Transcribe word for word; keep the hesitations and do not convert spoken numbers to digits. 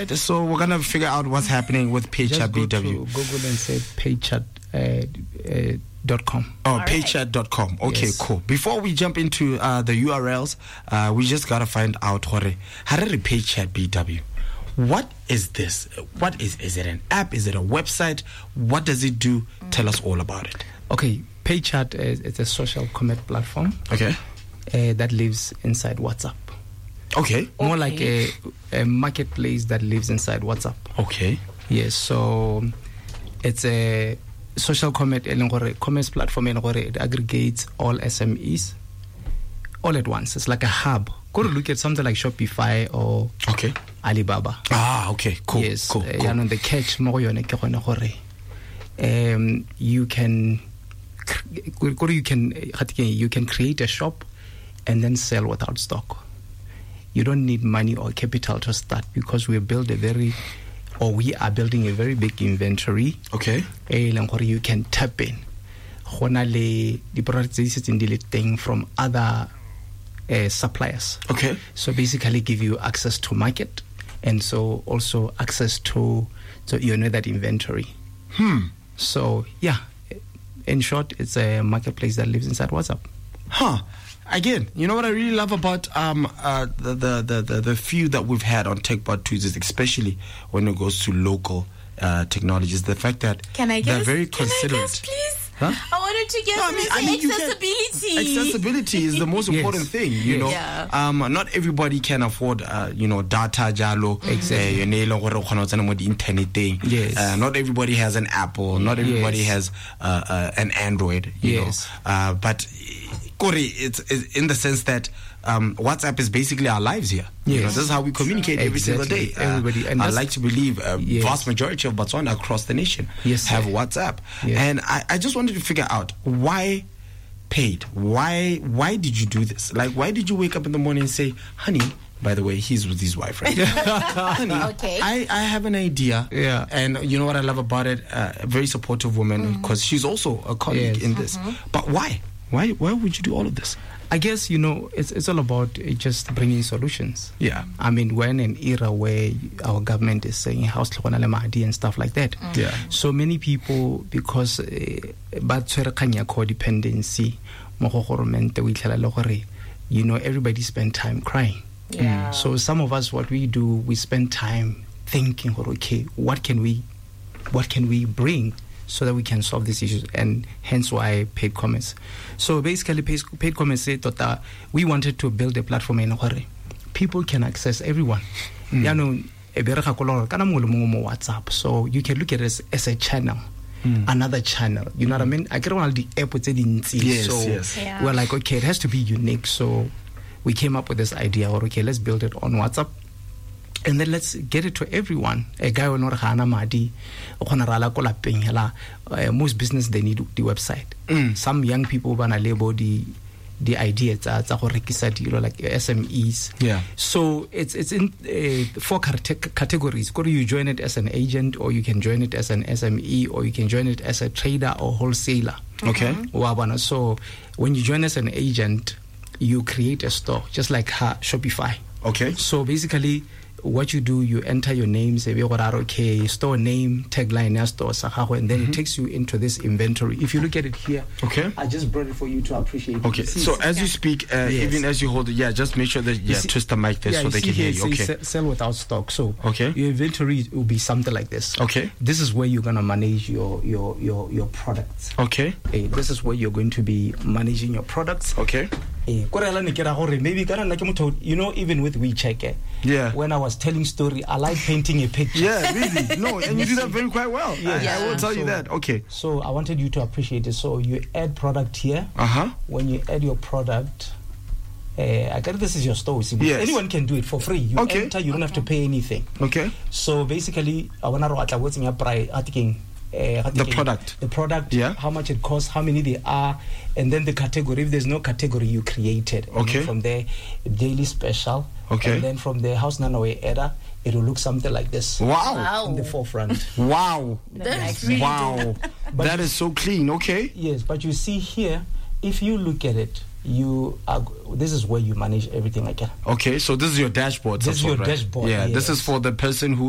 right, so we're gonna figure out what's happening with PayChat B W. Just go to Google and say PayChat uh, uh, dot com. Oh, right. paychat dot com. Okay, Yes. cool. Before we jump into uh, the U R Ls, uh, we just gotta find out hore harare PayChat B W. What is this? What is is it an app? Is it a website? What does it do? Tell us all about it. Okay, PayChat is it's a social commerce platform Okay. uh, that lives inside WhatsApp. Okay. More Okay. like a, a marketplace that lives inside WhatsApp. Okay. Yes, so it's a social commerce commerce platform and it aggregates all S M Es all at once. It's like a hub. Go to look at something like Shopify or Okay. Alibaba. Ah, okay. Cool. Yes, Cool. uh, cool. and the catch mo go yone ke gone gore um you can cr- you can you can create a shop and then sell without stock. You don't need money or capital to start because we build a very or we are building a very big inventory. Okay. Eh leng gore you can tap in. Gona le di products tse di di le teng from other uh, suppliers. Okay. So basically give you access to market and so also access to so you know that inventory. Hmm. So yeah, in short, it's a marketplace that lives inside WhatsApp. Huh. Again, you know what I really love about um uh the the the, the, the few that we've had on TechBot Tuesdays, especially when it goes to local uh technologies, the fact that Can I they're guess? very Can considerate. I guess, please? Huh? I wanted to guess No, I mean- I the mean, you can- accessibility. Accessibility is the most Yes. important thing, you know. Yeah. Um, not everybody can afford, uh, you know, data, jalo. Exactly. Uh, you know, gore o kgona go tsena mo di-internet-eng. Yes. Uh, not everybody has an Apple. Not everybody Yes. has uh, uh, an Android. You Yes. know. Uh, but Kore, it's, it's in the sense that um, WhatsApp is basically our lives here. You know, Yes. this is how we communicate every single day. Exactly. Everybody- and I that's- like to believe a Yes. vast majority of Botswana across the nation Yes, have sir. WhatsApp. Yes. And I, I just wanted to figure out why paid. Why why did you do this? Like, why did you wake up in the morning and say, honey, by the way, he's with his wife, right? Honey, Okay. I, I have an idea. Yeah. And you know what I love about it? Uh, a very supportive woman, because she's also a colleague Yes. in this. But why? Why why would you do all of this? I guess, you know, it's it's all about uh, just bringing solutions. Yeah. I mean, we're in an era where our government is saying house Mahdi and stuff like that. Yeah. So many people, because ba tshwere kgang ya codependency mo go government, we tlhela le gore, you know, everybody spend time crying. Yeah. So some of us, what we do, we spend time thinking, okay, what can we, what can we bring so that we can solve these issues, and hence why paid commerce. So basically, paid, paid commerce, tota, we wanted to build a platform in where people can access everyone. Mm. Ya no, e bereka ko lo kana mongwe le mongwe mo WhatsApp, so you can look at it as, as a channel. Mm. Another channel, you know what I mean? I get all the app with Yes, so yes. Yeah. we're like, okay, it has to be unique. So we came up with this idea, or okay, let's build it on WhatsApp, and then let's get it to everyone. A guy will not hana madi, most business they need the website. Mm. Some young people wanna label the the idea tsa tsa go rekisa dilo like S M Es. Yeah. So it's it's in uh, four cate- categories. Go you join it as an agent, or you can join it as an S M E, or you can join it as a trader or wholesaler. Okay. Wabana. So when you join as an agent, you create a store, just like ha, Shopify. Okay. So basically, what you do, you enter your name, say, okay, store name, tagline, ya store, sahaho, and then mm-hmm. it takes you into this inventory. If you look at it here, Okay. I just brought it for you to appreciate it. Okay. You see, So as you speak, uh, Yes. even as you hold it, yeah, just make sure that yeah, see- twist the mic there yeah, so they see can hear here, you. it says Okay. se- sell without stock. So Okay. your inventory will be something like this. Okay. This is where you're gonna manage your your your your products. Okay. Eh, this is where you're going to be managing your products. Okay. Eh, kore ala ne ke ra gore maybe kana nna ke motho, you know, even with WeCheck, eh, Yeah. when I was telling story, I like painting a picture. Yeah, really. No, and you do that very quite well. Yes. I, I will Yeah. tell you So- that. Okay. So I wanted you to appreciate it. So you add product here. Uh huh. When you add your product, uh, I guess this is your store. See, Yes. anyone can do it for free. You Okay. enter, you don't have to pay anything. Okay. So basically, I want to what's in your price. Uh, The product. the product, Yeah. how much it costs, how many there are, and then the category. If there's no category, you create it. And Okay. then from there, daily special. Okay. And then from there, house nanaway error, it will look something like this Wow. Wow. in the forefront. Wow. That's really Wow. But- That is so clean. Okay. Yes, but you see here, if you look at it, you are. This is where you manage everything again. Okay. So this is your dashboard. This is Sasol, your right? dashboard, Yeah. This yes. is for the person who